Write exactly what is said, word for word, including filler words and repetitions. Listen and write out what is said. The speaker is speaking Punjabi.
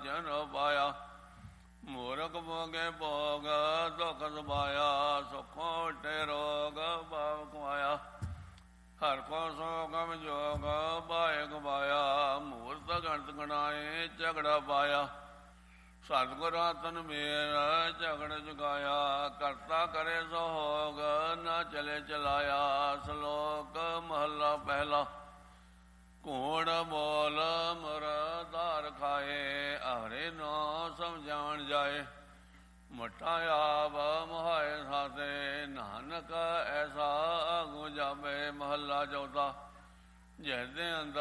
ਜਨ ਪਾਇਆ। ਮੂਰਖ ਭੋਗੇ ਭੋਗ ਦੁਖ ਸਬਾਇਆ, ਸੁਖੋਂ ਉਠੇ ਰੋਗ ਭਾਵ ਕਮਾਇਆ। ਹਰ ਕੋ ਸੋਗਮ ਜੋਗ ਪਾਏ ਗਵਾਇਆ, ਮੂਰਤ ਗਣਤ ਗਣਾਏ ਝਗੜਾ ਪਾਇਆ। ਸਤਿਗੁਰ ਆਤਨ ਮੇਰ ਝਗੜ ਜੁਗਾਇਆ, ਕਰਤਾ ਕਰੇ ਸੋ ਹੋਗ ਨਾ ਚਲੇ ਚਲਾਇਆ। ਸ਼ਲੋਕ ਮਹੱਲਾ ਪਹਿਲਾ। ਕੂੜ ਬੋਲ ਮੁਰ ਧਾਰ ਖਾਏ, ਹਰੇ ਨੋ ਸਮਝਾਣ ਜਾਏ। ਮਠਾ ਆਪ ਮੁਹਾਏ ਸਾਥੇ, ਨਾਨਕ ਐਸਾ ਆਗੂ ਜਾਵੇ। ਮਹੱਲਾ ਚੌਥਾ। ਜਿਹਦੇ ਅੰਦਰ